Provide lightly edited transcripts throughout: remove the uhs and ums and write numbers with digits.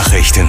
Nachrichten.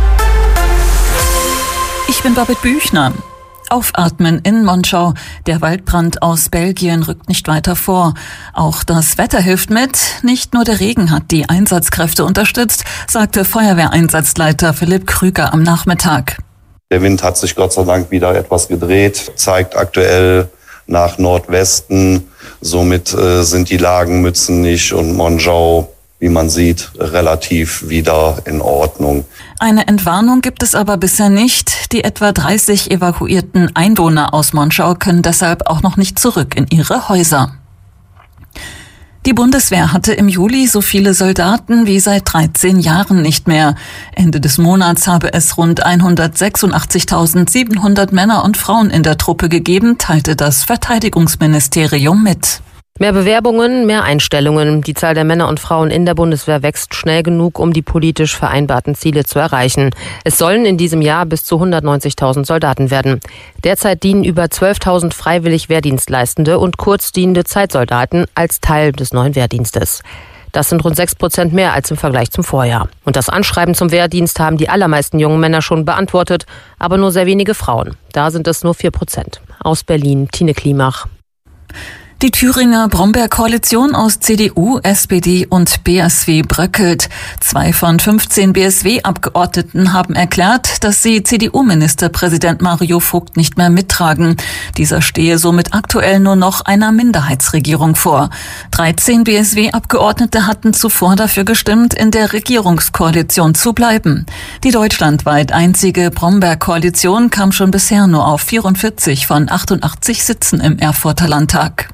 Ich bin Babette Büchner. Aufatmen in Monschau. Der Waldbrand aus Belgien rückt nicht weiter vor. Auch das Wetter hilft mit. Nicht nur der Regen hat die Einsatzkräfte unterstützt, sagte Feuerwehreinsatzleiter Philipp Krüger am Nachmittag. Der Wind hat sich Gott sei Dank wieder etwas gedreht, zeigt aktuell nach Nordwesten. Somit sind die Lagen Mützenich und Monschau, wie man sieht, relativ wieder in Ordnung. Eine Entwarnung gibt es aber bisher nicht. Die etwa 30 evakuierten Einwohner aus Monschau können deshalb auch noch nicht zurück in ihre Häuser. Die Bundeswehr hatte im Juli so viele Soldaten wie seit 13 Jahren nicht mehr. Ende des Monats habe es rund 186.700 Männer und Frauen in der Truppe gegeben, teilte das Verteidigungsministerium mit. Mehr Bewerbungen, mehr Einstellungen. Die Zahl der Männer und Frauen in der Bundeswehr wächst schnell genug, um die politisch vereinbarten Ziele zu erreichen. Es sollen in diesem Jahr bis zu 190.000 Soldaten werden. Derzeit dienen über 12.000 freiwillig Wehrdienstleistende und kurzdienende Zeitsoldaten als Teil des neuen Wehrdienstes. Das sind rund 6% mehr als im Vergleich zum Vorjahr. Und das Anschreiben zum Wehrdienst haben die allermeisten jungen Männer schon beantwortet, aber nur sehr wenige Frauen. Da sind es nur 4%. Aus Berlin, Tine Klimach. Die Thüringer Brombeer-Koalition aus CDU, SPD und BSW bröckelt. 2 von 15 BSW-Abgeordneten haben erklärt, dass sie CDU-Ministerpräsident Mario Vogt nicht mehr mittragen. Dieser stehe somit aktuell nur noch einer Minderheitsregierung vor. 13 BSW-Abgeordnete hatten zuvor dafür gestimmt, in der Regierungskoalition zu bleiben. Die deutschlandweit einzige Brombeer-Koalition kam schon bisher nur auf 44 von 88 Sitzen im Erfurter Landtag.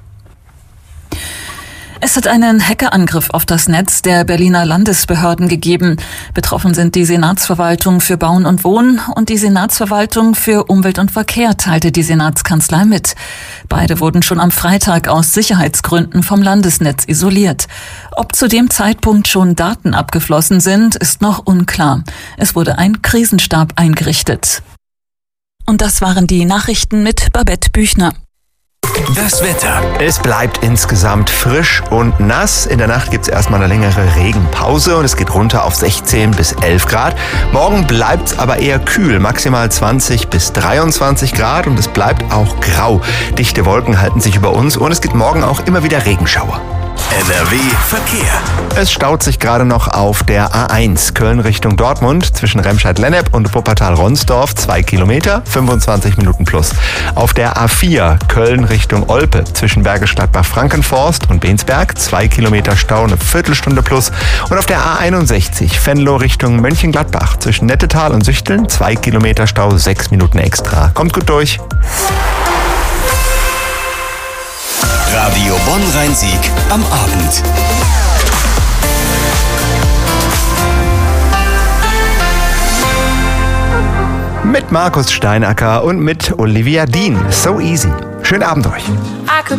Es hat einen Hackerangriff auf das Netz der Berliner Landesbehörden gegeben. Betroffen sind die Senatsverwaltung für Bauen und Wohnen und die Senatsverwaltung für Umwelt und Verkehr, teilte die Senatskanzlei mit. Beide wurden schon am Freitag aus Sicherheitsgründen vom Landesnetz isoliert. Ob zu dem Zeitpunkt schon Daten abgeflossen sind, ist noch unklar. Es wurde ein Krisenstab eingerichtet. Und das waren die Nachrichten mit Babette Büchner. Das Wetter. Es bleibt insgesamt frisch und nass. In der Nacht gibt es erstmal eine längere Regenpause und es geht runter auf 16 bis 11 Grad. Morgen bleibt es aber eher kühl, maximal 20 bis 23 Grad und es bleibt auch grau. Dichte Wolken halten sich über uns und es gibt morgen auch immer wieder Regenschauer. NRW Verkehr. Es staut sich gerade noch auf der A1 Köln Richtung Dortmund zwischen Remscheid-Lennep und Wuppertal-Ronsdorf 2 Kilometer, 25 Minuten plus. Auf der A4 Köln Richtung Olpe zwischen Bergisch Gladbach-Frankenforst und Bensberg 2 Kilometer Stau, eine Viertelstunde plus. Und auf der A61 Venlo Richtung Mönchengladbach zwischen Nettetal und Süchteln 2 Kilometer Stau, 6 Minuten extra. Kommt gut durch. Radio Bonn-Rhein-Sieg am Abend. Mit Markus Steinacker und mit Olivia Dean. So easy. Schönen Abend euch.